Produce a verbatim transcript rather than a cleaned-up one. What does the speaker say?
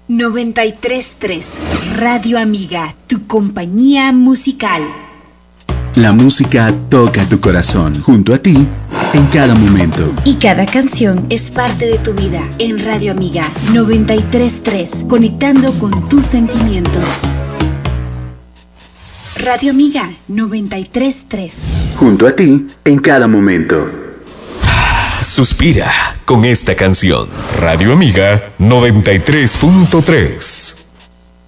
noventa y tres punto tres Radio Amiga, tu compañía musical. La música toca tu corazón, junto a ti, en cada momento. Y cada canción es parte de tu vida. En Radio Amiga noventa y tres punto tres, conectando con tus sentimientos. Radio Amiga noventa y tres punto tres. Junto a ti, en cada momento. Suspira con esta canción. Radio Amiga noventa y tres punto tres.